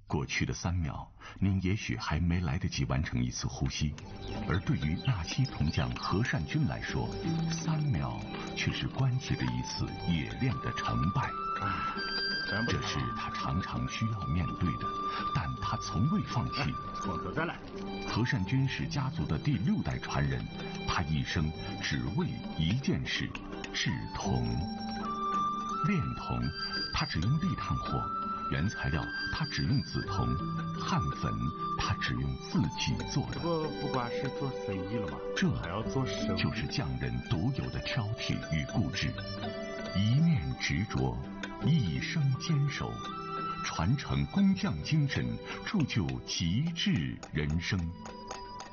过去的3秒，您也许还没来得及完成一次呼吸，而对于纳西铜匠何善君来说，3秒却是关系着一次冶炼的成败。这是他常常需要面对的，但他从未放弃。 从头再来。 何善君是家族的第6代传人，他一生只为一件事：制铜。炼铜，他只用砾炭火；原材料，他只用紫铜；焊粉，他只用自己做的。 不光是做生意了吗？ 这还要做生意， 就是匠人独有的挑剔与固执，一念执着，一生坚守，传承工匠精神，铸就极致人生。